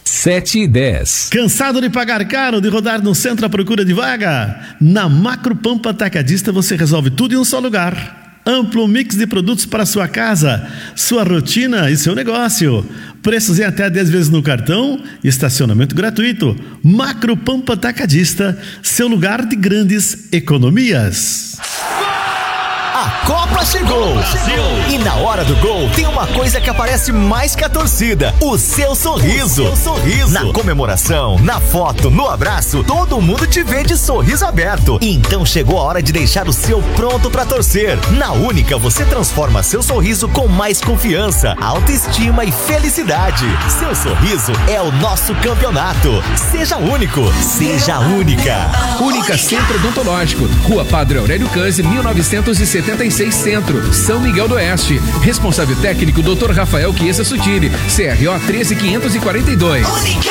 7:10. Cansado de pagar caro, de rodar no centro à procura de vaga? Na Macro Pampa Atacadista você resolve tudo em um só lugar. Amplo mix de produtos para sua casa, sua rotina e seu negócio. Preços em até 10 vezes no cartão e estacionamento gratuito. Macro Pampa Atacadista, seu lugar de grandes economias. A Copa chegou! E na hora do gol tem uma coisa que aparece mais que a torcida: o seu sorriso. Na comemoração, na foto, no abraço, todo mundo te vê de sorriso aberto. Então chegou a hora de deixar o seu pronto pra torcer. Na Única você transforma seu sorriso com mais confiança, autoestima e felicidade. Seu sorriso é o nosso campeonato. Seja único, seja única. Única Centro Odontológico, Rua Padre Aurélio Cândido, 1976 Centro, São Miguel do Oeste. Responsável técnico Dr. Rafael Chiesa Sutili, CRO 13542.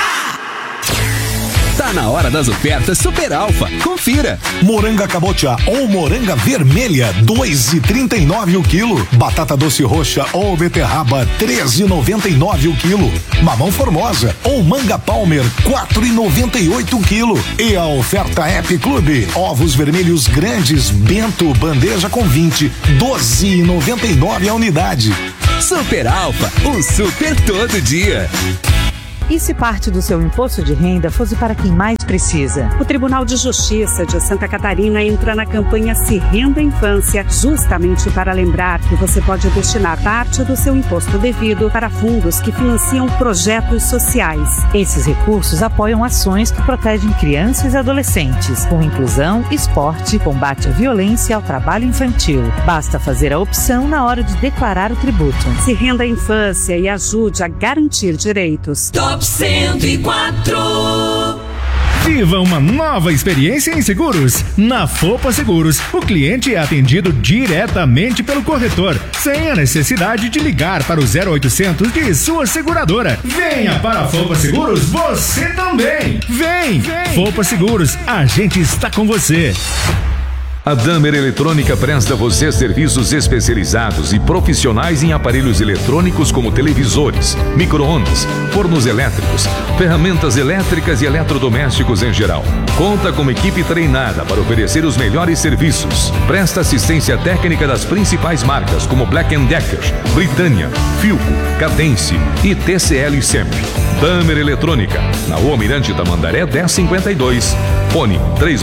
Tá na hora das ofertas Super Alfa. Confira. Moranga cabotiá ou moranga vermelha, 2,39 o quilo. Batata doce roxa ou beterraba, 13,99 o quilo. Mamão formosa ou manga palmer, 4,98 o quilo. E a oferta Happy Club, ovos vermelhos grandes Bento, bandeja com 20, 12,99 a unidade. Super Alfa, o super todo dia. E se parte do seu imposto de renda fosse para quem mais precisa? O Tribunal de Justiça de Santa Catarina entra na campanha Se Renda Infância, justamente para lembrar que você pode destinar parte do seu imposto devido para fundos que financiam projetos sociais. Esses recursos apoiam ações que protegem crianças e adolescentes, com inclusão, esporte, combate à violência e ao trabalho infantil. Basta fazer a opção na hora de declarar o tributo. Se renda a infância e ajude a garantir direitos. Top 104. Viva uma nova experiência em seguros. Na Fopa Seguros, o cliente é atendido diretamente pelo corretor, sem a necessidade de ligar para o 0800 de sua seguradora. Venha para a Fopa Seguros, você também. Vem. Fopa Seguros, a gente está com você. A Damer Eletrônica presta a você serviços especializados e profissionais em aparelhos eletrônicos como televisores, micro-ondas, fornos elétricos, ferramentas elétricas e eletrodomésticos em geral. Conta com uma equipe treinada para oferecer os melhores serviços. Presta assistência técnica das principais marcas como Black & Decker, Britânia, Philco, Cadence e TCL sempre. Damer Eletrônica, na Rua Almirante Tamandaré 1052. Fone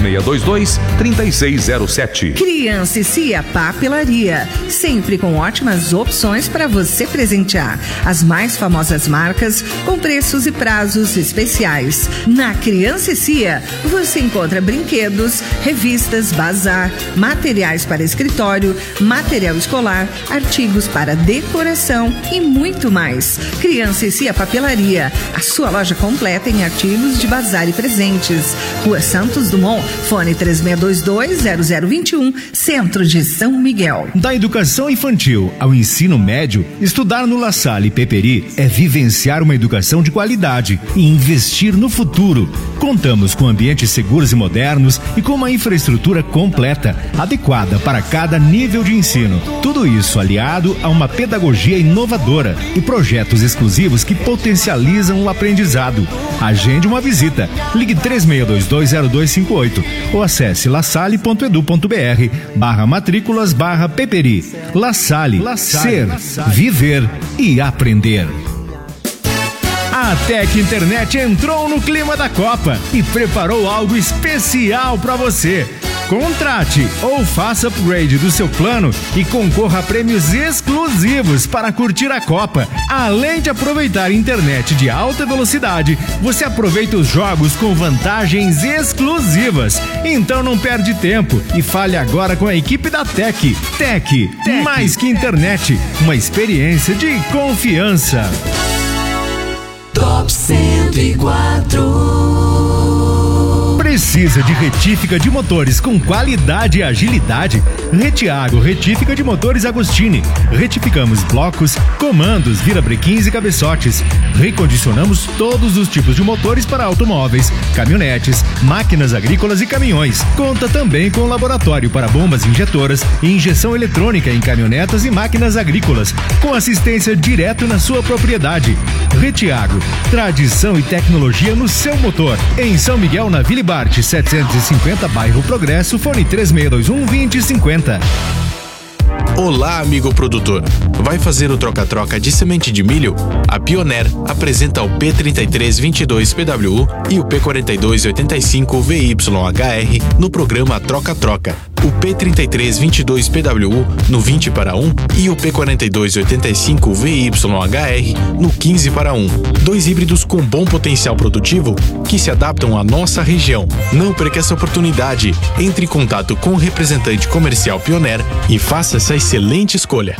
3622-3607. Criança e Cia Papelaria, sempre com ótimas opções para você presentear. As mais famosas marcas com preços e prazos especiais. Na Criança e Cia, você encontra brinquedos, revistas, bazar, materiais para escritório, material escolar, artigos para decoração e muito mais. Criança e Cia Papelaria, a sua loja completa em artigos de bazar e presentes. Rua Santos Dumont, fone 3622-0021, Centro de São Miguel. Da educação infantil ao ensino médio, estudar no La Salle Peperi é vivenciar uma educação de qualidade e investir no futuro. Contamos com ambientes seguros e modernos e com uma infraestrutura completa, adequada para cada nível de ensino. Tudo isso aliado a uma pedagogia inovadora e projetos exclusivos que potencializam o aprendizado. Agende uma visita. Ligue 36220258 ou acesse lasalle.edu.br/matrículas/Peperi. La Salle, ser, viver e aprender. A Tec Internet entrou no clima da Copa e preparou algo especial para você. Contrate ou faça upgrade do seu plano e concorra a prêmios exclusivos para curtir a Copa. Além de aproveitar internet de alta velocidade, você aproveita os jogos com vantagens exclusivas. Então não perde tempo e fale agora com a equipe da Tec. Tec, mais que internet, uma experiência de confiança. Top 104. Precisa de retífica de motores com qualidade e agilidade? Retiago Retífica de Motores Agostini. Retificamos blocos, comandos, virabrequins e cabeçotes. Recondicionamos todos os tipos de motores para automóveis, caminhonetes, máquinas agrícolas e caminhões. Conta também com laboratório para bombas injetoras e injeção eletrônica em caminhonetas e máquinas agrícolas, com assistência direto na sua propriedade. Retiago, tradição e tecnologia no seu motor. Em São Miguel, na Vila Bart, 750, bairro Progresso, fone 3621-2050. Olá, amigo produtor. Vai fazer o troca-troca de semente de milho? A Pioneer apresenta o P3322 PWU e o P4285 VYHR no programa Troca-Troca. O P3322 PWU no 20 para 1 e o P4285 VYHR no 15 para 1. Dois híbridos com bom potencial produtivo que se adaptam à nossa região. Não perca essa oportunidade. Entre em contato com o representante comercial Pioneer e faça essa excelente escolha.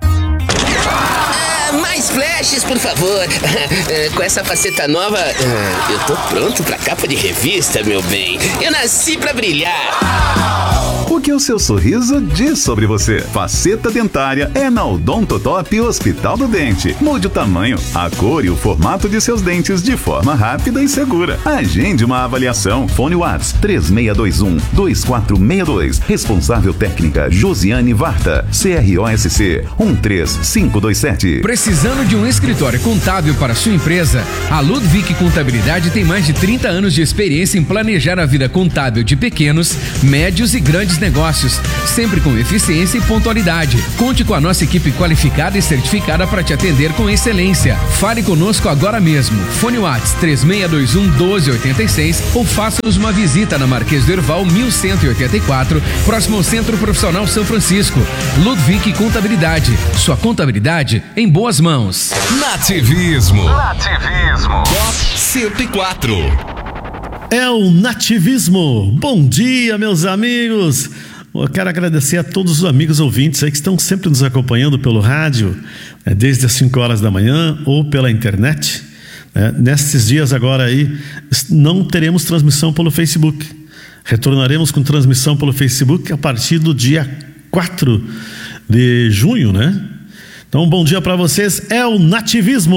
Mais flashes, por favor. Com essa faceta nova, eu tô pronto pra capa de revista, meu bem. Eu nasci pra brilhar. O que o seu sorriso diz sobre você? Faceta dentária é na Odontotop Hospital do Dente. Mude o tamanho, a cor e o formato de seus dentes de forma rápida e segura. Agende uma avaliação. Fone WhatsApp 3621-2462. Responsável técnica Josiane Varta. CROSC 13527. Precisando de um escritório contábil para sua empresa? A Ludwig Contabilidade tem mais de 30 anos de experiência em planejar a vida contábil de pequenos, médios e grandes negócios, sempre com eficiência e pontualidade. Conte com a nossa equipe qualificada e certificada para te atender com excelência. Fale conosco agora mesmo. Fone WhatsApp 3621-1286 ou faça-nos uma visita na Marquês do Herval 1184, próximo ao Centro Profissional São Francisco. Ludwig Contabilidade. Sua contabilidade em boas mãos. Nativismo. Top 104. É o Nativismo. Bom dia, meus amigos. Eu quero agradecer a todos os amigos ouvintes aí que estão sempre nos acompanhando pelo rádio, desde as 5 horas da manhã ou pela internet. Nesses dias agora aí, não teremos transmissão pelo Facebook. Retornaremos com transmissão pelo Facebook a partir do dia 4 de junho, né? Então, bom dia para vocês. É o Nativismo.